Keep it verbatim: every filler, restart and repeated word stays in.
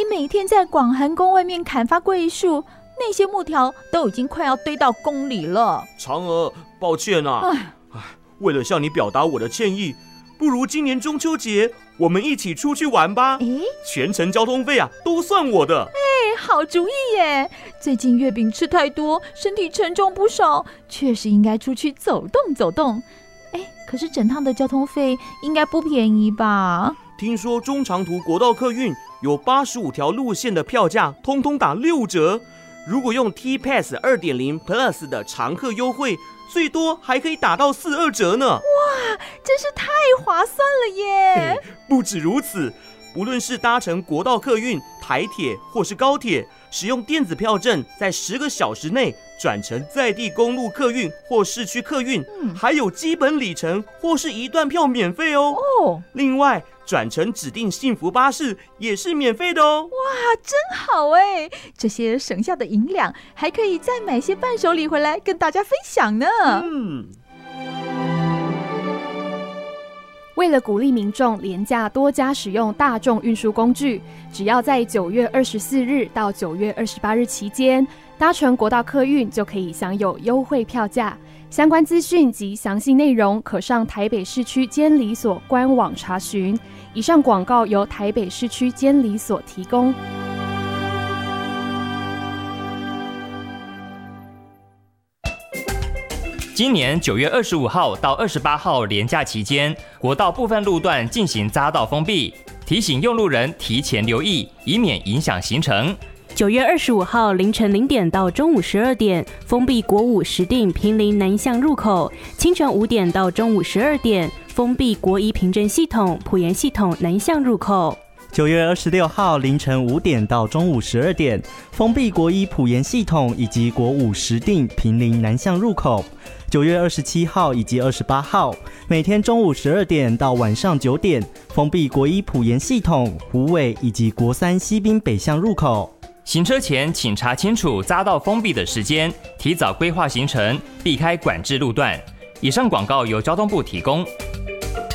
每天在广寒宫外面砍伐桂树，那些木条都已经快要堆到宫里了。 嫦娥，抱歉啊，唉，为了向你表达我的歉意，不如今年中秋节我们一起出去玩吧。全程交通费啊都算我的。 哎，好主意耶！最近月饼吃太多，身体沉重不少，确实应该出去走动走动。哎，可是整趟的交通费应该不便宜吧？ 听说中长途国道客运有八十五条路线的票价通通打六折，如果用 T Pass 二点零 Plus 的常客优惠，最多还可以打到四二折呢。 哇，真是太划算了耶！ 不止如此，不论是搭乘国道客运、台铁或是高铁，使用电子票证，在十个小时内转乘在地公路客运或市区客运，嗯、还有基本里程或是一段票免费哦。哦，另外转乘指定幸福巴士也是免费的哦。 哇，真好哎！这些省下的银两还可以再买些伴手礼回来跟大家分享呢。嗯。 为了鼓励民众廉价多加使用大众运输工具，只要在九月二十四日到九月二十八日期间搭乘国道客运，就可以享有优惠票价。相关资讯及详细内容可上台北市区监理所官网查询。以上广告由台北市区监理所提供。 今年九月二十五号到二十八号连假期间，国道部分路段进行匝道封闭，提醒用路人提前留意，以免影响行程。 九月二十五号凌晨零点到中午十二点，封闭国五石碇坪林南向入口；清晨五点到中午十二点，封闭国一平镇系统埔盐系统南向入口。 九月二十六号凌晨五点到中午十二点，封闭国一埔盐系统以及国五石碇坪林南向入口。九月二十七号以及二十八号，每天中午十二点到晚上九点，封闭国一埔盐系统、虎尾以及国三西滨北向入口。 行车前请查清楚匝道封闭的时间，提早规划行程，避开管制路段。以上广告由交通部提供。